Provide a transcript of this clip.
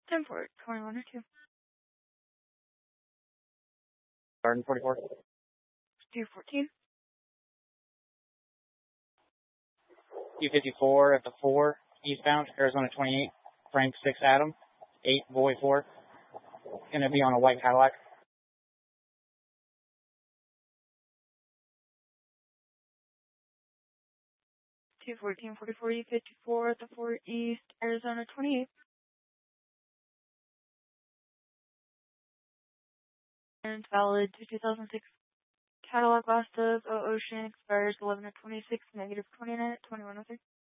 10 for it. 2102. Garden 44. 214. U54 at the 4, eastbound, Arizona 28, Frank 6 Adam, 8 Boy 4. Gonna be on a white Cadillac. 214, 44, U54 at the 4 east, Arizona 28. And valid to 2006 Cadillac Vestas, Ocean, expires 11 of 26, negative 29 at 2103.